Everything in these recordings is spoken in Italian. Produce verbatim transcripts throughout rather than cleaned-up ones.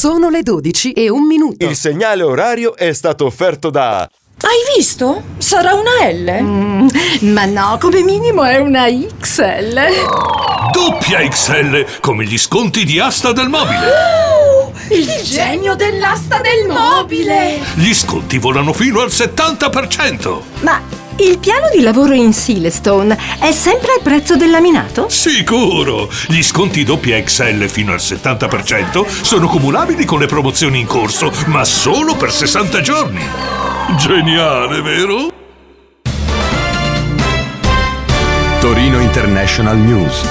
Sono le dodici e un minuto. Il segnale orario è stato offerto da... Hai visto? Sarà una L? Mm, ma no, come minimo è una X L. Doppia X L, come gli sconti di Asta del Mobile. Oh, il, il genio dell'asta del mobile. Gli sconti volano fino al settanta per cento. Ma il piano di lavoro in Silestone è sempre al prezzo del laminato? Sicuro! Gli sconti doppia X L fino al settanta per cento sono cumulabili con le promozioni in corso, ma solo per sessanta giorni. Geniale, vero? Torino International News.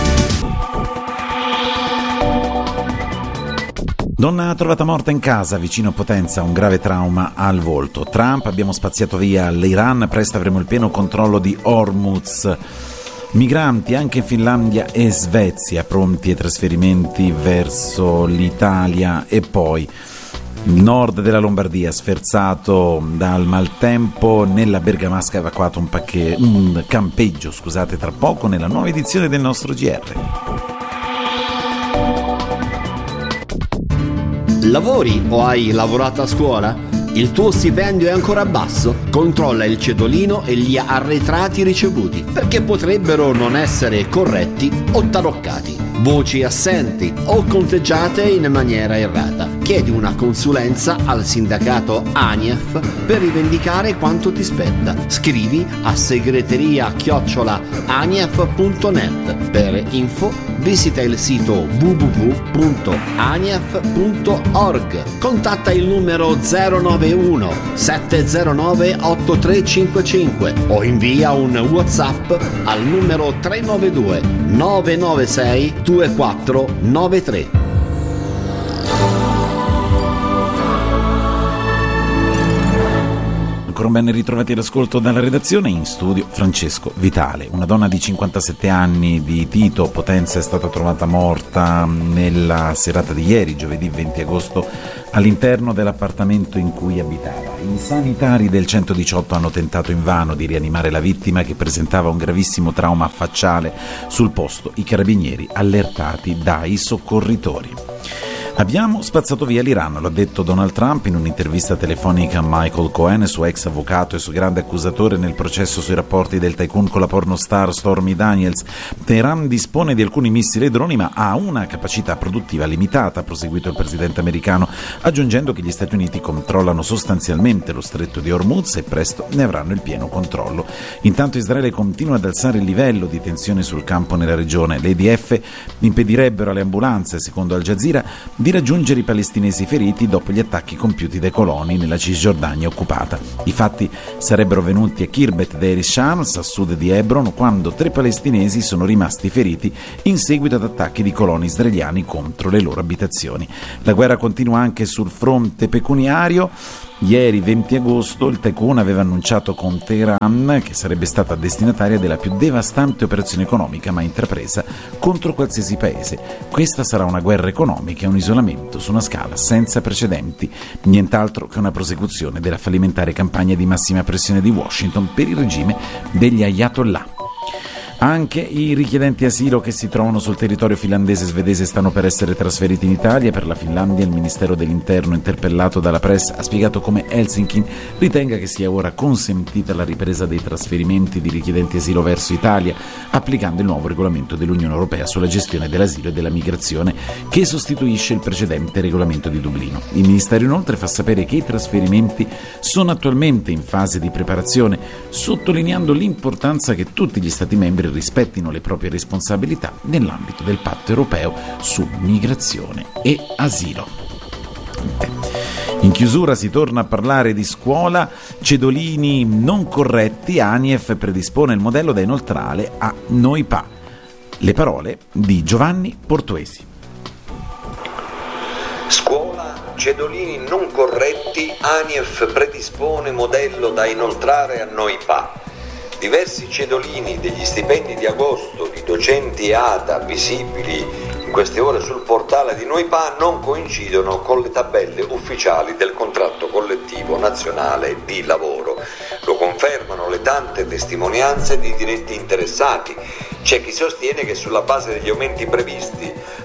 Donna trovata morta in casa vicino Potenza, un grave trauma al volto. Trump, abbiamo spaziato via l'Iran, presto avremo il pieno controllo di Hormuz. Migranti anche in Finlandia e Svezia, pronti ai trasferimenti verso l'Italia. E poi il nord della Lombardia sferzato dal maltempo, nella Bergamasca è evacuato un, pacche- un campeggio, scusate, tra poco nella nuova edizione del nostro G R. Lavori o hai lavorato a scuola? Il tuo stipendio è ancora basso? Controlla il cedolino e gli arretrati ricevuti, perché potrebbero non essere corretti o taroccati. Voci assenti o conteggiate in maniera errata. Chiedi una consulenza al sindacato ANIEF per rivendicare quanto ti spetta. Scrivi a segreteria chiocciola anief punto net. Per info visita il sito w w w punto anief punto org. Contatta il numero zero nove uno sette zero nove otto tre cinque cinque o invia un WhatsApp al numero tre nove due nove nove sei due quattro nove tre. Ben ritrovati all'ascolto dalla redazione. In studio Francesco Vitale. Una donna di cinquantasette anni di Tito, Potenza, è stata trovata morta nella serata di ieri, giovedì venti agosto, all'interno dell'appartamento in cui abitava. I sanitari del centodiciotto hanno tentato invano di rianimare la vittima, che presentava un gravissimo trauma facciale. Sul posto i carabinieri allertati dai soccorritori. Abbiamo spazzato via l'Iran, lo ha detto Donald Trump in un'intervista telefonica a Michael Cohen, suo ex avvocato e suo grande accusatore nel processo sui rapporti del tycoon con la pornostar Stormy Daniels. Teheran dispone di alcuni missili e droni, ma ha una capacità produttiva limitata, ha proseguito il presidente americano, aggiungendo che gli Stati Uniti controllano sostanzialmente lo stretto di Hormuz e presto ne avranno il pieno controllo. Intanto Israele continua ad alzare il livello di tensione sul campo nella regione. Le I D F impedirebbero alle ambulanze, secondo Al Jazeera, di raggiungere i palestinesi feriti dopo gli attacchi compiuti dai coloni nella Cisgiordania occupata. I fatti sarebbero venuti a Kirbet Deir Shams, a sud di Hebron, quando tre palestinesi sono rimasti feriti in seguito ad attacchi di coloni israeliani contro le loro abitazioni. La guerra continua anche sul fronte pecuniario. Ieri venti agosto il tycoon aveva annunciato con Teheran che sarebbe stata destinataria della più devastante operazione economica mai intrapresa contro qualsiasi paese. Questa sarà una guerra economica e un isolamento su una scala senza precedenti, nient'altro che una prosecuzione della fallimentare campagna di massima pressione di Washington per il regime degli Ayatollah. Anche i richiedenti asilo che si trovano sul territorio finlandese e svedese stanno per essere trasferiti in Italia. Per la Finlandia il Ministero dell'Interno, interpellato dalla press, ha spiegato come Helsinki ritenga che sia ora consentita la ripresa dei trasferimenti di richiedenti asilo verso Italia, applicando il nuovo regolamento dell'Unione Europea sulla gestione dell'asilo e della migrazione, che sostituisce il precedente regolamento di Dublino. Il Ministero inoltre fa sapere che i trasferimenti sono attualmente in fase di preparazione, sottolineando l'importanza che tutti gli Stati membri rispettino le proprie responsabilità nell'ambito del patto europeo su migrazione e asilo. In chiusura si torna a parlare di scuola, cedolini non corretti. ANIEF predispone il modello da inoltrare a Noipa. Le parole di Giovanni Portuesi. Scuola, cedolini non corretti, ANIEF predispone modello da inoltrare a Noipa. Diversi cedolini degli stipendi di agosto di docenti A D A visibili in queste ore sul portale di Noipa non coincidono con le tabelle ufficiali del contratto collettivo nazionale di lavoro. Lo confermano le tante testimonianze di diretti interessati. C'è chi sostiene che sulla base degli aumenti previsti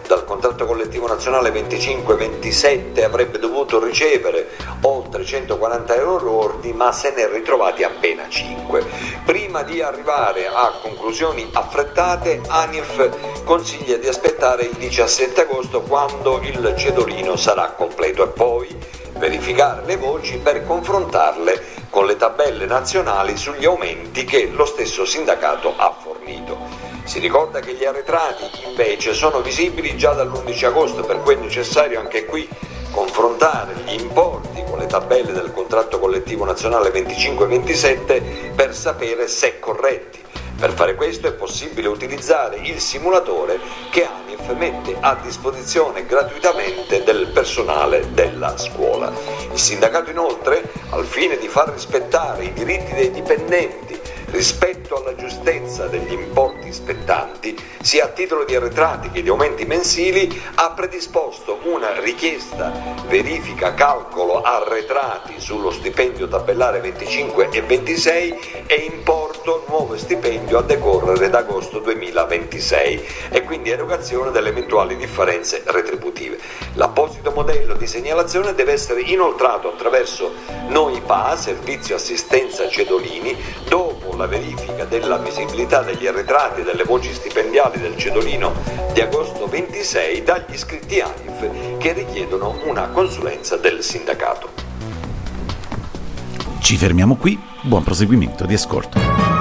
dal contratto collettivo nazionale venticinque ventisette avrebbe dovuto ricevere oltre centoquaranta euro lordi, ma se ne è ritrovati appena cinque. Prima di arrivare a conclusioni affrettate, ANIF consiglia di aspettare il diciassette agosto, quando il cedolino sarà completo, e poi verificare le voci per confrontarle con le tabelle nazionali sugli aumenti che lo stesso sindacato ha fornito. Si ricorda che gli arretrati invece sono visibili già dall'undici agosto, per cui è necessario anche qui confrontare gli importi con le tabelle del contratto collettivo nazionale venticinque ventisette per sapere se corretti. Per fare questo è possibile utilizzare il simulatore che ANIF mette a disposizione gratuitamente del personale della scuola. Il sindacato inoltre, al fine di far rispettare i diritti dei dipendenti rispetto alla giustezza degli importi spettanti, sia a titolo di arretrati che di aumenti mensili, ha predisposto una richiesta verifica calcolo arretrati sullo stipendio tabellare venticinque e ventisei e importo nuovo stipendio a decorrere da agosto duemilaventisei, e quindi erogazione delle eventuali differenze retributive. L'apposito modello di segnalazione deve essere inoltrato attraverso NoiPA, servizio assistenza cedolini, dopo la verifica della visibilità degli arretrati e delle voci stipendiali del cedolino di agosto ventisei dagli iscritti ANIF che richiedono una consulenza del sindacato. Ci fermiamo qui, buon proseguimento di ascolto.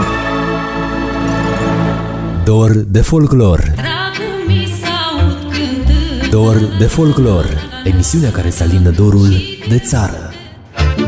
Dor de folclor. Dor de folclor, emisiunea care să alină dorul de țară.